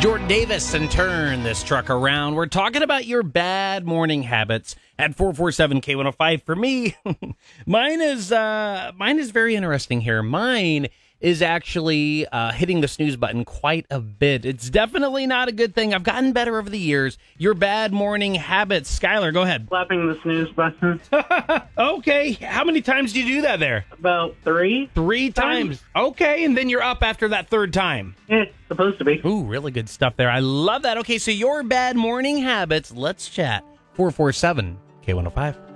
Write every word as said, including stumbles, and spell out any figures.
Jordan Davis and Turn This Truck Around. We're talking about your bad morning habits at four four seven K one oh five. For me, mine is uh, mine is very interesting here. Mine is actually uh, hitting the snooze button quite a bit. It's definitely not a good thing. I've gotten better over the years. Your bad morning habits. Skylar, go ahead. Slapping the snooze button. Okay. How many times do you do that there? About three. Three times. Okay, and then you're up after that third time. Yeah, supposed to be. Ooh, really good stuff there. I love that. Okay, so your bad morning habits. Let's chat. four four seven K one oh five.